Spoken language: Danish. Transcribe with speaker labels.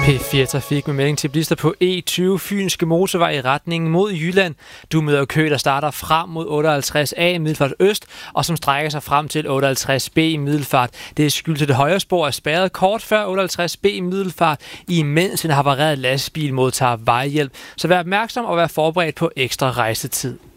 Speaker 1: P4 Trafik med melding til bilister på E20 Fynske Motorvej i retning mod Jylland. Du møder kø, der starter frem mod 58A i Middelfart Øst, og som strækker sig frem til 58B i Middelfart. Det er skyld til det højre spor er spærret kort før 58B i Middelfart, imens en havareret lastbil modtager vejhjælp. Så vær opmærksom og vær forberedt på ekstra rejsetid.